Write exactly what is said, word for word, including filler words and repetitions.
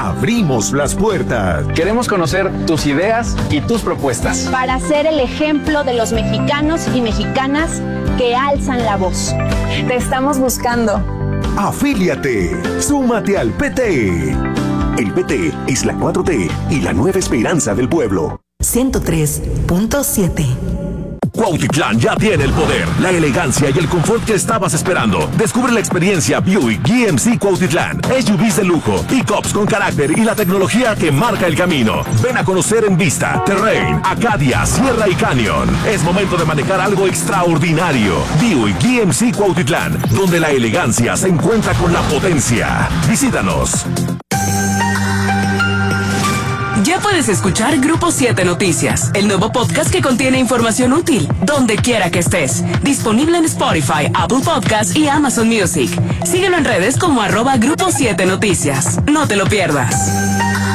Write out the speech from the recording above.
abrimos las puertas. Queremos conocer tus ideas y tus propuestas. Para ser el ejemplo de los mexicanos y mexicanas que alzan la voz. Te estamos buscando. Afíliate. Súmate al P T. El P T es la cuatro T y la nueva esperanza del pueblo. ciento tres punto siete. Cuautitlán ya tiene el poder, la elegancia y el confort que estabas esperando. Descubre la experiencia Buick G M C Cuautitlán. S U Vs de lujo, pick-ups con carácter y la tecnología que marca el camino. Ven a conocer en Vista, Terrain, Acadia, Sierra y Canyon. Es momento de manejar algo extraordinario. Buick G M C Cuautitlán, donde la elegancia se encuentra con la potencia. Visítanos. Ya puedes escuchar Grupo siete Noticias, el nuevo podcast que contiene información útil, donde quiera que estés. Disponible en Spotify, Apple Podcasts y Amazon Music. Síguelo en redes como arroba Grupo siete Noticias. No te lo pierdas.